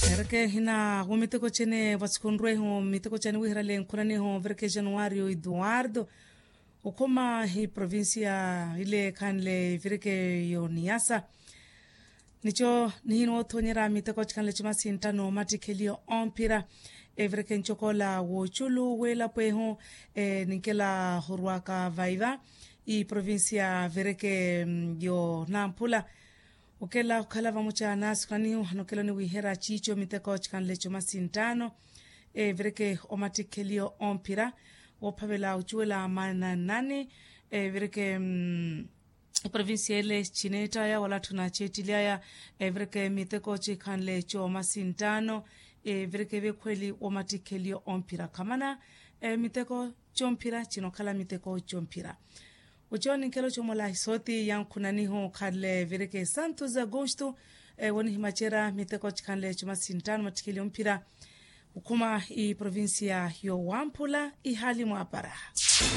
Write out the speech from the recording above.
Verke hina miteko chene watsikunrwe ho miteko chene wihirale nkunani ho verke Januario Eduardo ukoma hi provincia ile kanle verke yo Niassa nicho nihino thonyera miteko chkanle chimasintano matikelio ompira verke nchokola wo chulu wela peho nikela horwaka vaiva i provincia verke yo Nampula ukela ukhalava muchana skrani hanokelo ni wihera chicho miteko chkanle chumasintano verke omatikelio ompira opavela uchuela mana nani verke provincia ile chineta ya wala tunachetilia ya verke miteko chkanle chumasintano verke vekweli omatikelio ompira kamana miteko chompira chinokala miteko chompira uchoni kelo chomola hisoti yankunani ho kadle verke Santos Agosto woni himachera miteko chkanle chumasintano matikeli ompira ukuma i provincia yo Wampula i hali mwapara